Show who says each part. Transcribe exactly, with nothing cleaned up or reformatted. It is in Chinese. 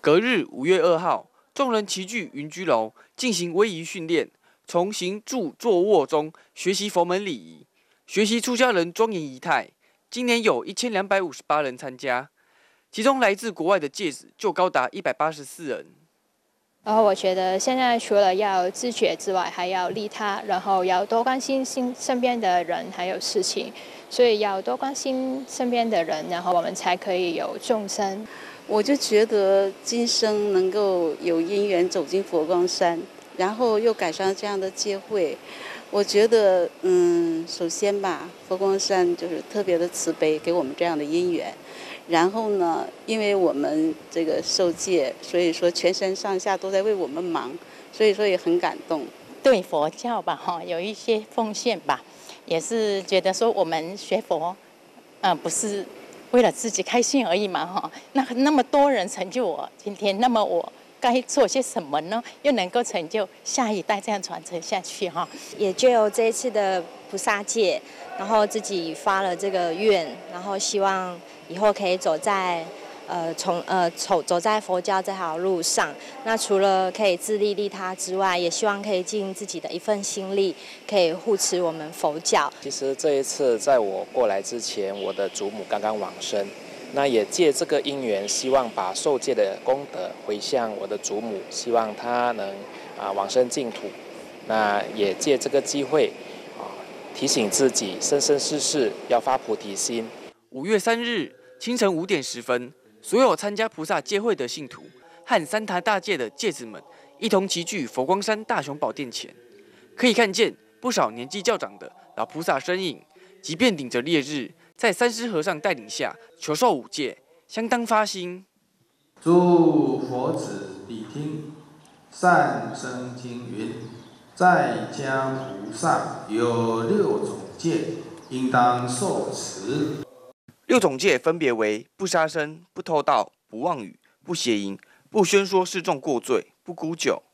Speaker 1: 隔日五月二号，众人齐聚云居楼进行威仪训练，从行住坐卧中学习佛门礼仪，学习出家人庄严仪态。今年有一千两百五十八人参加，其中来自国外的戒子就高达一百八十四人。
Speaker 2: 然后我觉得现在除了要自觉之外，还要利他，然后要多关心身身边的人还有事情，所以要多关心身边的人，然后我们才可以有众生。
Speaker 3: 我就觉得今生能够有因缘走进佛光山，然后又赶上这样的机会，我觉得，嗯，首先吧，佛光山就是特别的慈悲，给我们这样的因缘。然后呢，因为我们这个受戒，所以说全身上下都在为我们忙，所以说也很感动。
Speaker 4: 对佛教吧，哈，有一些奉献吧，也是觉得说我们学佛，呃，不是为了自己开心而已嘛，哈。那那么多人成就我今天，那么我该做些什么呢？又能够成就下一代，这样传承下去，哈。
Speaker 5: 也就有这一次的菩萨戒，然后自己发了这个愿，然后希望以后可以走在呃从呃走走在佛教这条路上。那除了可以自利利他之外，也希望可以尽自己的一份心力，可以护持我们佛教。
Speaker 6: 其实这一次在我过来之前，我的祖母刚刚往生，那也借这个因缘，希望把受戒的功德回向我的祖母，希望她能啊往生净土。那也借这个机会啊提醒自己，生生世世要发菩提心。
Speaker 1: 五月三日清晨五点十分，所有参加菩萨戒会的信徒和三坛大戒的戒子们一同齐聚佛光山大雄宝殿前，可以看见不少年纪较长的老菩萨身影，即便顶着烈日，在三师和尚带领下求受五戒，相当发心。
Speaker 7: 诸佛子谛听，善生经云：在家菩萨有六种戒，应当受持。
Speaker 1: 六种戒分别为：不杀生、不偷盗、不妄语、不邪淫、不宣说示众过罪、不沽酒。